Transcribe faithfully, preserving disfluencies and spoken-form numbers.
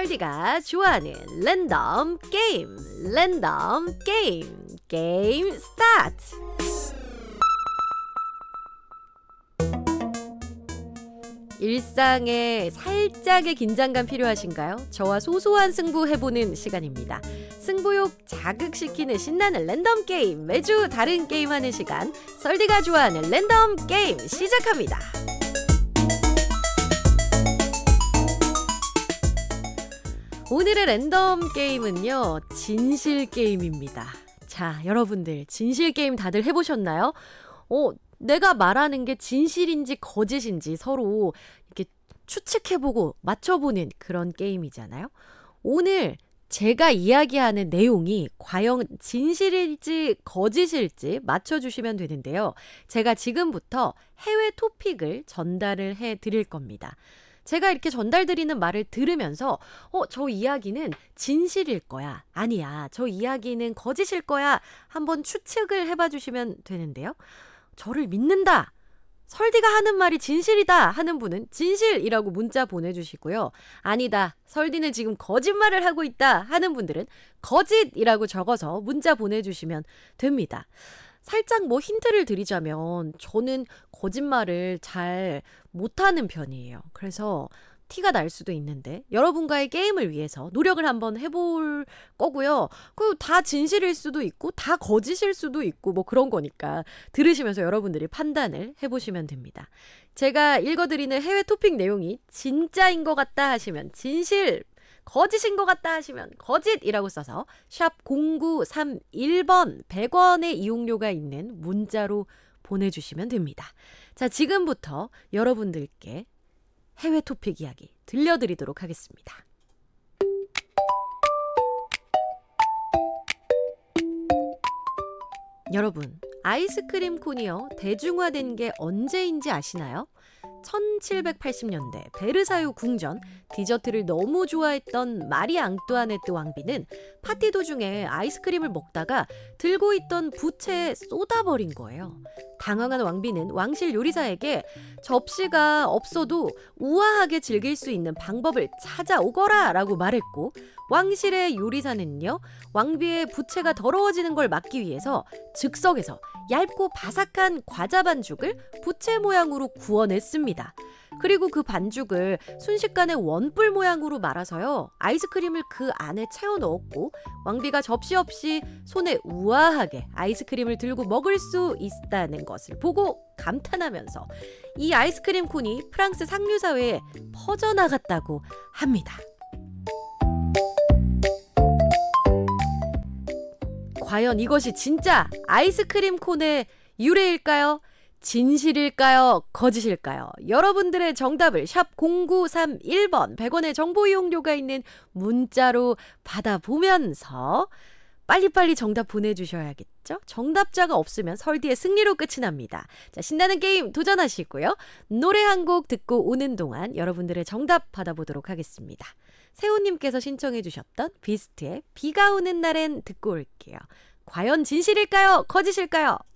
설디가 좋아하는 랜덤 게임, 랜덤 게임, 게임 스타트! 일상에 살짝의 긴장감 필요하신가요? 저와 소소한 승부 해보는 시간입니다. 승부욕 자극시키는 신나는 랜덤 게임, 매주 다른 게임하는 시간, 설디가 좋아하는 랜덤 게임 시작합니다. 오늘의 랜덤 게임은요, 진실 게임입니다. 자, 여러분들 진실 게임 다들 해보셨나요? 어, 내가 말하는 게 진실인지 거짓인지 서로 이렇게 추측해보고 맞춰보는 그런 게임이잖아요. 오늘 제가 이야기하는 내용이 과연 진실일지 거짓일지 맞춰주시면 되는데요. 제가 지금부터 해외 토픽을 전달을 해드릴 겁니다. 제가 이렇게 전달드리는 말을 들으면서 어, 저 이야기는 진실일 거야. 아니야. 저 이야기는 거짓일 거야. 한번 추측을 해봐 주시면 되는데요. 저를 믿는다. 설디가 하는 말이 진실이다 하는 분은 진실이라고 문자 보내주시고요. 아니다. 설디는 지금 거짓말을 하고 있다 하는 분들은 거짓이라고 적어서 문자 보내주시면 됩니다. 살짝 뭐 힌트를 드리자면 저는 거짓말을 잘 못하는 편이에요. 그래서 티가 날 수도 있는데 여러분과의 게임을 위해서 노력을 한번 해볼 거고요. 그 다 진실일 수도 있고 다 거짓일 수도 있고 뭐 그런 거니까 들으시면서 여러분들이 판단을 해보시면 됩니다. 제가 읽어드리는 해외 토픽 내용이 진짜인 것 같다 하시면 진실, 거짓인 것 같다 하시면 거짓이라고 써서 샵 공구삼일 번 백 원의 이용료가 있는 문자로 보내주시면 됩니다. 자, 지금부터 여러분들께 해외 토픽 이야기 들려드리도록 하겠습니다. 여러분, 아이스크림 콘이요 대중화된 게 언제인지 아시나요? 천칠백팔십 년대 베르사유 궁전 디저트를 너무 좋아했던 마리 앙뚜아네트 왕비는 파티 도중에 아이스크림을 먹다가 들고 있던 부채에 쏟아버린 거예요. 당황한 왕비는 왕실 요리사에게 접시가 없어도 우아하게 즐길 수 있는 방법을 찾아오거라 라고 말했고, 왕실의 요리사는요 왕비의 부채가 더러워지는 걸 막기 위해서 즉석에서 얇고 바삭한 과자 반죽을 부채 모양으로 구워냈습니다. 그리고 그 반죽을 순식간에 원뿔 모양으로 말아서요 아이스크림을 그 안에 채워 넣었고, 왕비가 접시 없이 손에 우아하게 아이스크림을 들고 먹을 수 있다는 것을 보고 감탄하면서 이 아이스크림 콘이 프랑스 상류 사회에 퍼져나갔다고 합니다. 과연 이것이 진짜 아이스크림 콘의 유래일까요? 진실일까요? 거짓일까요? 여러분들의 정답을 샵 공구삼일 번 백 원의 정보 이용료가 있는 문자로 받아보면서 빨리빨리 정답 보내주셔야겠죠? 정답자가 없으면 설디의 승리로 끝이 납니다. 자, 신나는 게임 도전하시고요. 노래 한 곡 듣고 오는 동안 여러분들의 정답 받아보도록 하겠습니다. 세호님께서 신청해 주셨던 비스트의 비가 오는 날엔 듣고 올게요. 과연 진실일까요? 거짓일까요?